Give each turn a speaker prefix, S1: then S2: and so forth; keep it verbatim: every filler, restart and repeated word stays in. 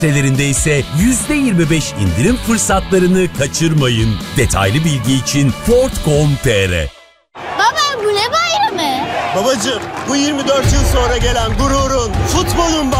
S1: sitelerinde ise yüzde yirmi beş indirim fırsatlarını kaçırmayın. Detaylı bilgi için ford nokta com nokta tr.
S2: Baba bu ne bayramı?
S3: Babacığım bu yirmi dört yıl sonra gelen gururun, futbolun